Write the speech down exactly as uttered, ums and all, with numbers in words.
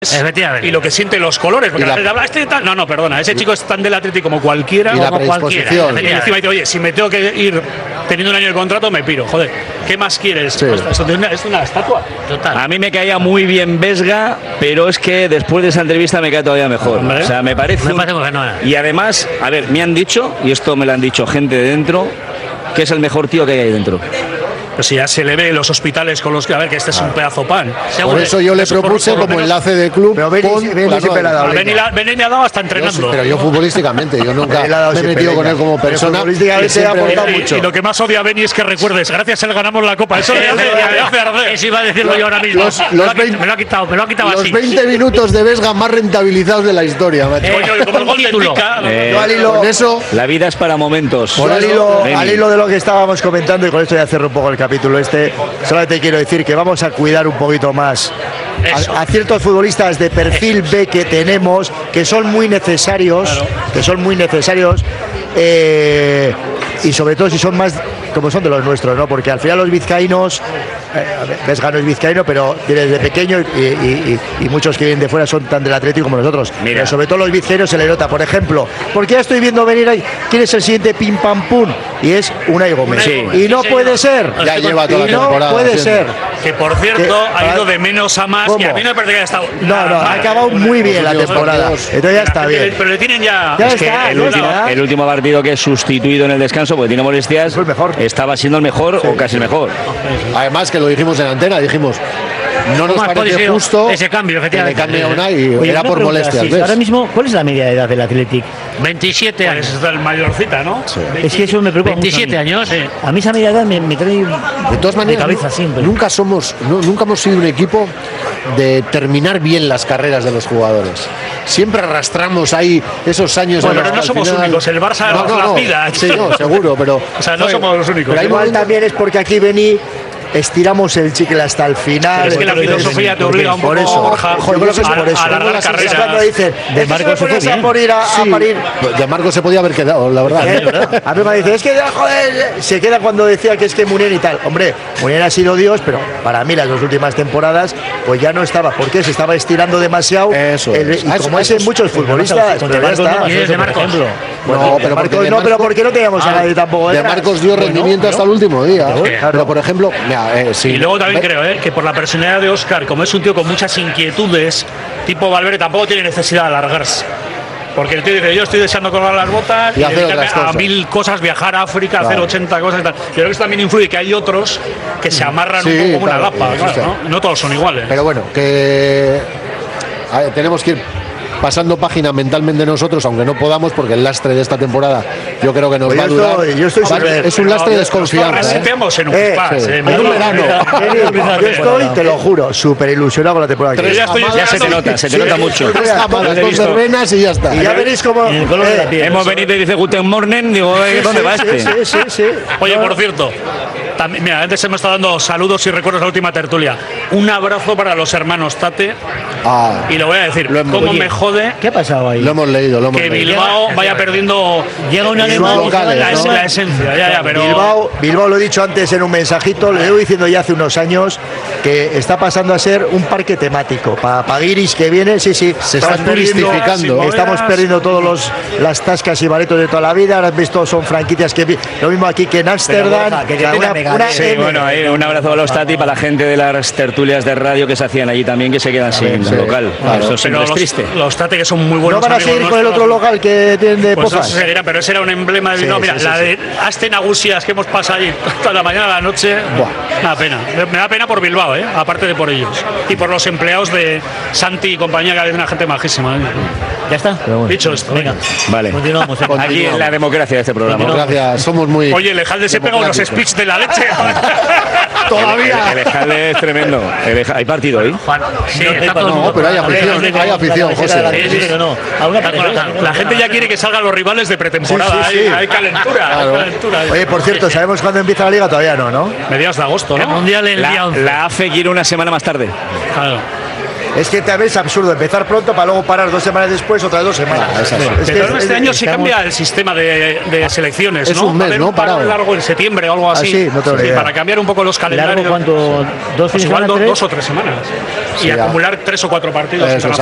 Efectivamente. Y lo que siente los colores. Porque la, la, este tal, no, no, perdona, ese chico es tan del Atlético como cualquiera. Y la como cualquiera. Y encima dice, oye, si me tengo que ir teniendo un año de contrato, me piro. Joder, ¿qué más quieres? Sí. Esto es una, es una estatua. Total. A mí me caía muy bien Vesga, pero es que después de esa entrevista me cae todavía mejor. Hombre, o sea, me parece. Me parece que no era. Y además, a ver, me han dicho, y esto me lo han dicho gente de dentro, que es el mejor tío que hay ahí dentro. Pues si ya se le ve en los hospitales con los que, a ver, que este es un pedazo pan. Por eso yo le propuse como enlace de club. Pero Beni, con, Beni claro, siempre le ha dado. Beni, la, Beni me ha dado hasta entrenando. Yo, pero yo futbolísticamente, yo nunca me he metido con él como persona. Futbolísticamente ha aportado y, mucho. Y lo que más odia a Beni es que recuerdes, gracias a él ganamos la Copa. Eso, eso, eso, eso iba a decirlo yo ahora mismo. Los, me, los lo veinte, me lo ha quitado, me lo ha quitado los así. veinte minutos de Vesga más rentabilizados de la historia, macho. Eh, Oye, como el gol de Pica. Eh, yo al hilo, con eso, la vida es para momentos. Por al hilo, al hilo de lo que estábamos comentando, y con esto ya cierro un poco el capítulo este, solamente quiero decir que vamos a cuidar un poquito más a, a ciertos futbolistas de perfil B que tenemos, que son muy necesarios, claro. que son muy necesarios, eh, y sobre todo si son más como son de los nuestros, ¿no? Porque al final los vizcaínos, eh, Vesga no es vizcaíno, pero viene desde pequeño y, y, y, y muchos que vienen de fuera son tan del Atlético como nosotros. Mira. Pero sobre todo los vizcaínos se le nota, por ejemplo, porque ya estoy viendo venir ahí, ¿quién es el siguiente pim pam pum? Y es Unai Gómez. Sí. Y no sí, puede ser. Ya lleva toda y la temporada. No puede siempre. ser. Que por cierto, que, ha ido de menos a más. ¿cómo? Y a mí no me parece que haya estado. No, no, ha acabado muy bien la temporada. Entonces ya está bien. Pero le tienen ya. Es que el último, el último partido que es sustituido en el descanso, porque tiene molestias, fue el mejor. Estaba siendo el mejor sí. o casi el mejor. Además, que lo dijimos en antena, dijimos. No nos parece justo ese cambio, efectivamente. Que le cambie a Unai y Oye, era por molestias. Sí, ahora mismo, ¿cuál es la media de edad del Athletic? veintisiete años. Pues es el mayorcita, ¿no? Sí. Es que eso me preocupa veintisiete mucho a años. Sí. A mí esa media edad me, me trae de todas maneras, de cabeza siempre. Nunca somos, no, nunca hemos sido un equipo de terminar bien las carreras de los jugadores. Siempre arrastramos ahí esos años. Bueno, pero no somos final. únicos. El Barça no, no, la no. vida. Sí, no, seguro, pero. O sea, no joder, somos los únicos. Pero igual también es porque aquí vení. Estiramos el chicle hasta el final. Pero es que la filosofía te obliga un poco, por eso, Borja, yo creo que es por eso. A alargar carreras. Cuando dicen, de Marcos se fue a morir a, sí, a parir. De Marcos se podía haber quedado, la verdad. ¿Eh? A mí me dice, es que joder, se queda cuando decía que es que Munier y tal. Hombre, Munier ha sido Dios, pero para mí las dos últimas temporadas, pues ya no estaba. ¿Por qué? Se estaba estirando demasiado. Eso. El, y como es en muchos futbolistas, pero ya está. ¿Y de Marcos? No, pero Marcos no, pero ¿por qué no teníamos a nadie tampoco? De Marcos dio rendimiento hasta el último día. Pero por ejemplo, sí. Y luego también creo ¿eh? que por la personalidad de Óscar, como es un tío con muchas inquietudes, tipo Valverde, tampoco tiene necesidad de alargarse. Porque el tío dice, yo estoy deseando colgar las botas y, y dedicarme a mil cosas, viajar a África, claro. hacer ochenta cosas y tal. Yo creo que eso también influye que hay otros que se amarran sí, un poco como claro, una lapa, claro, ¿no? No todos son iguales. Pero bueno, que a ver, tenemos que ir pasando página mentalmente nosotros, aunque no podamos, porque el lastre de esta temporada yo creo que nos pues va a durar. Estoy, yo estoy vale, es un lastre no, de desconfianza. ¿eh? En un eh, pas, sí, eh, en un verano. Yo estoy, te lo juro, súper ilusionado con la temporada. Pero ya, estoy, ya se te nota, se te sí, nota mucho. Tres cámaras, dos verbenas y ya está. Y ya veréis cómo. Eh, hemos venido y dice Guten Morgen, digo, ¿dónde va este? Sí, sí, sí. Oye, por cierto. También, mira, antes hemos estado dando saludos y recuerdos a la última tertulia. Un abrazo para los hermanos Tate. Ah, y lo voy a decir, hemos, cómo oye, me jode. ¿Qué ha pasado ahí? Lo hemos leído, lo hemos que leído. Bilbao vaya perdiendo. Llega un alemán locales, la, ¿no? la esencia, ya, ya, pero. Bilbao, Bilbao, lo he dicho antes en un mensajito, lo llevo diciendo ya hace unos años, que está pasando a ser un parque temático. Para pa Guiris que viene, sí, sí. Se está turistificando. Estamos perdiendo todas las tascas y baretos de toda la vida. Ahora has visto, son franquicias que. Lo mismo aquí que en Ámsterdam. Que una, una, una sí, bueno, ahí, un abrazo a los Tati para la gente de las tertulias de radio que se hacían allí también, que se quedan sin sí, local. Claro, eso siempre es los, triste. Los Tati que son muy buenos. No van a seguir con el otro local que tienen de pues Pozas. Eso sería, pero ese era un emblema de Bilbao. Sí, Mira, sí, la sí, de Asten Agusias que hemos pasado allí toda la mañana a la noche. Buah. Me da pena. Me da pena por Bilbao, ¿eh? Aparte de por ellos. Y por los empleados de Santi y compañía, que es una gente majísima. ¿eh? Ya está. Bueno. Dicho esto. Venga. Vale. Continuamos. Aquí en la democracia de este programa. Gracias. Somos muy. Oye, el Ejalde se pega unos speech de la leche. Todavía. El, el Ejalde es tremendo. El Ejalde, ¿hay partido hoy? Juan, sí, no, está no, no pero hay afición. Hay afición, José. Sí, sí, no. La, la gente ya quiere que salgan los rivales de pretemporada. Sí, sí, sí. Hay, hay calentura. Claro. Hay calentura. Oye, por cierto, ¿sabemos cuándo empieza la liga? Todavía no, ¿no? Mediados de agosto, ¿no? El mundial el la, día once. La A F E quiere una semana más tarde. Claro. Es que también es absurdo empezar pronto para luego parar dos semanas después, otras dos semanas. Claro, es así. Es que Pero es- este es- año se estamos- cambia el sistema de, de selecciones, es ¿no? un mes, Va a haber ¿no? un paro Parado. largo en septiembre o algo así. Ah, sí, no tengo ni idea. Para cambiar un poco los calendarios. Largo, ¿cuánto? ¿Dos Pues fines de igual semana, do- tres? dos o tres semanas. Sí, y ya. acumular tres o cuatro partidos. Eso es,